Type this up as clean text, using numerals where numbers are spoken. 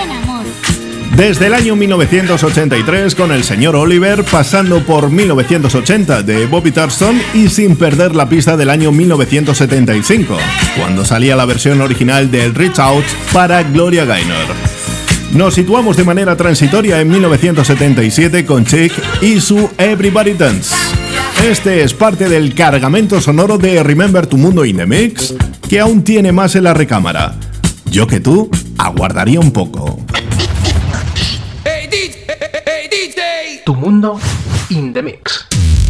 en amor. Desde el año 1983 con el señor Oliver, pasando por 1980 de Bobby Thurston y sin perder la pista del año 1975, cuando salía la versión original del Reach Out para Gloria Gaynor. Nos situamos de manera transitoria en 1977 con Chic y su Everybody Dance. Este es parte del cargamento sonoro de Remember Tu Mundo in the Mix, que aún tiene más en la recámara. Yo que tú aguardaría un poco. Tu Mundo in the Mix.